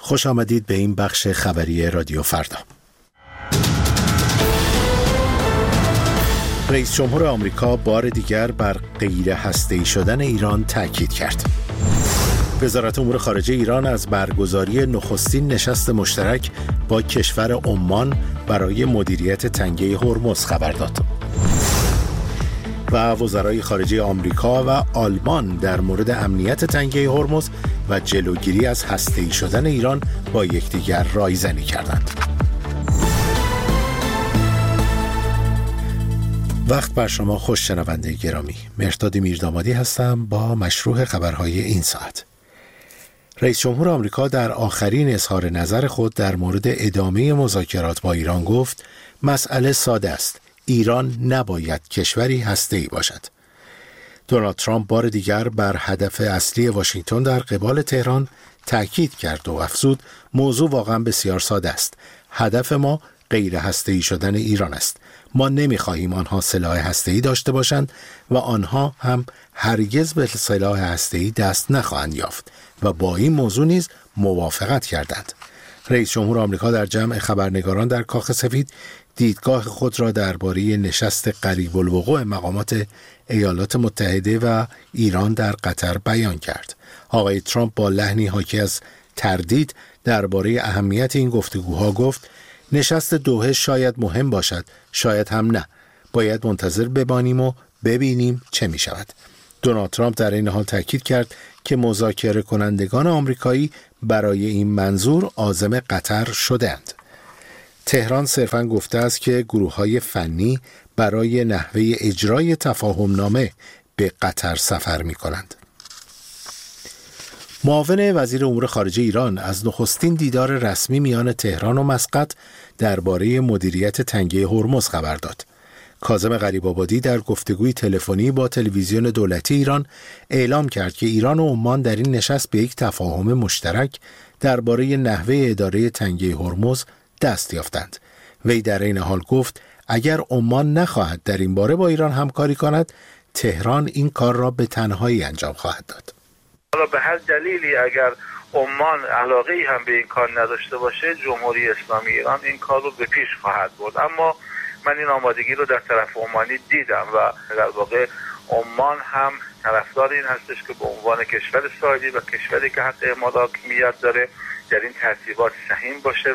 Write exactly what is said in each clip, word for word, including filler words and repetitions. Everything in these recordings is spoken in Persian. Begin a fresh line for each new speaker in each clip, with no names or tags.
خوش آمدید به این بخش خبری رادیو فردا. رئیس جمهور آمریکا بار دیگر بر غیر هسته‌ای شدن ایران تاکید کرد. وزارت امور خارجه ایران از برگزاری نخستین نشست مشترک با کشور عمان برای مدیریت تنگه هرمز خبر داد. و وزرای خارجه آمریکا و آلمان در مورد امنیت تنگه هرمز و جلوگیری از هسته‌ای شدن ایران با یکدیگر رایزنی کردند. وقت بر شما خوش شنونده گرامی. مهرداد میردامادی هستم با مشروع خبرهای این ساعت. رئیس جمهور آمریکا در آخرین اظهار نظر خود در مورد ادامه مذاکرات با ایران گفت مسئله ساده است. ایران نباید کشوری هسته‌ای باشد. دونالد ترامپ بار دیگر بر هدف اصلی واشنگتن در قبال تهران تاکید کرد و افزود موضوع واقعا بسیار ساده است. هدف ما غیر هسته‌ای شدن ایران است. ما نمی‌خواهیم آنها سلاح هسته‌ای داشته باشند و آنها هم هرگز به سلاح هسته‌ای دست نخواهند یافت و با این موضوع نیز موافقت کردند. رئیس جمهور آمریکا در جمع خبرنگاران در کاخ سفید دیدگاه خود را درباره نشست قریب الوقوع مقامات ایالات متحده و ایران در قطر بیان کرد. آقای ترامپ با لحنی حاکی از تردید درباره اهمیت این گفتگوها گفت نشست دوحه شاید مهم باشد، شاید هم نه. باید منتظر بمانیم و ببینیم چه می شود. دونالد ترامپ در این حال تاکید کرد که مذاکره کنندگان آمریکایی برای این منظور عازم قطر شدند. تهران صرفاً گفته است که گروه‌های فنی برای نحوه اجرای تفاهم نامه به قطر سفر می‌کنند. معاون وزیر امور خارجه ایران از نخستین دیدار رسمی میان تهران و مسقط درباره مدیریت تنگه هرمز خبر داد. کاظم غریب‌آبادی در گفتگوی تلفنی با تلویزیون دولتی ایران اعلام کرد که ایران و عمان در این نشست به یک تفاهم مشترک درباره نحوه اداره تنگه هرمز دست یافتند. وی در این حال گفت اگر عمان نخواهد در این باره با ایران همکاری کند، تهران این کار را به تنهایی انجام خواهد داد.
حالا به هر دلیلی اگر عمان علاقه‌ای هم به این کار نداشته باشه، جمهوری اسلامی ایران این کار رو به پیش خواهد برد. اما من این آمادگی رو در طرف عمانی دیدم و در واقع عمان هم طرفدار این هستش که به عنوان کشور ساحلی و کشوری که حق اعمال حاکمیت داره در این ترتیبات سهیم باشه.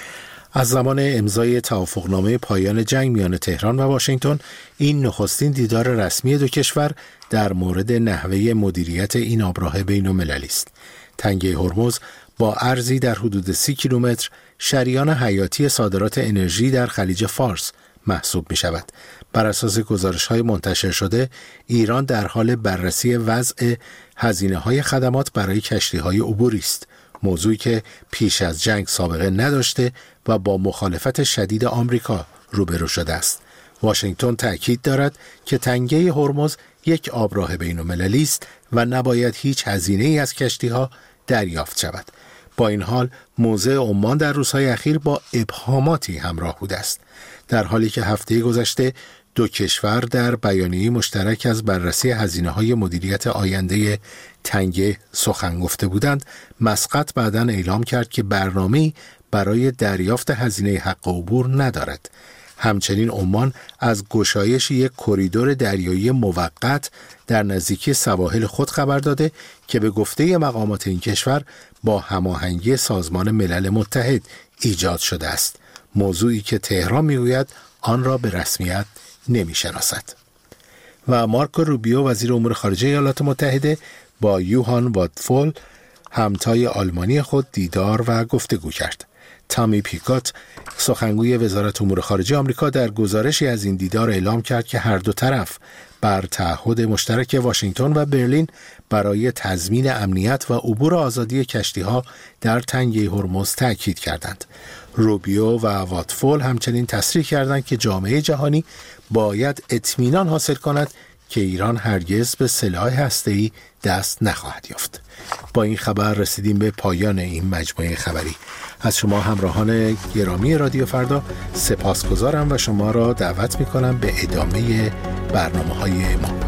از زمان امضای توافقنامه پایان جنگ میان تهران و واشنگتن، این نخستین دیدار رسمی دو کشور در مورد نحوه مدیریت این آبراه بین‌المللی است. تنگه هرمز با عرضی در حدود سی کیلومتر شریان حیاتی صادرات انرژی در خلیج فارس محسوب می شود. بر اساس گزارش‌های منتشر شده، ایران در حال بررسی وضع هزینه‌های خدمات برای کشتی‌های عبوری است. موضوعی که پیش از جنگ سابقه نداشته و با مخالفت شدید آمریکا روبرو شده است. واشنگتن تأکید دارد که تنگه هرمز یک آبراه بین‌المللی است و نباید هیچ هزینه‌ای از کشتی‌ها دریافت شود. با این حال موضع عمان در روزهای اخیر با ابهاماتی همراه بوده است. در حالی که هفته گذشته دو کشور در بیانیه مشترک از بررسی هزینه‌های مدیریت آینده تنگه سخن گفته بودند، مسقط بعداً اعلام کرد که برنامه‌ای برای دریافت هزینه حق عبور ندارد. همچنین عمان از گشایش یک کریدور دریایی موقت در نزدیکی سواحل خود خبر داده که به گفته مقامات این کشور با هماهنگی سازمان ملل متحد ایجاد شده است. موضوعی که تهران میگوید آن را به رسمیت نمی‌شناسد. و مارکو روبیو وزیر امور خارجه ایالات متحده با یوهان وادفول همتای آلمانی خود دیدار و گفتگو کرد. تامی پیکات سخنگوی وزارت امور خارجه آمریکا در گزارشی از این دیدار اعلام کرد که هر دو طرف بر تعهد مشترک واشنگتن و برلین برای تضمین امنیت و عبور آزادی کشتی‌ها در تنگه هرمز تاکید کردند. روبیو و واتفول همچنین تصریح کردند که جامعه جهانی باید اطمینان حاصل کند که ایران هرگز به سلاح هسته‌ای دست نخواهد یافت. با این خبر رسیدیم به پایان این مجموعه خبری. از شما همراهان گرامی رادیو فردا سپاسگزارم و شما را دعوت می‌کنم به ادامه برنامه‌های ما.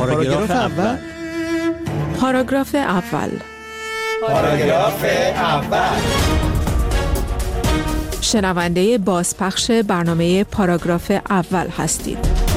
پاراگراف اول.
پاراگراف اول.
پاراگراف اول.
شنونده بازپخش برنامه پاراگراف اول هستید.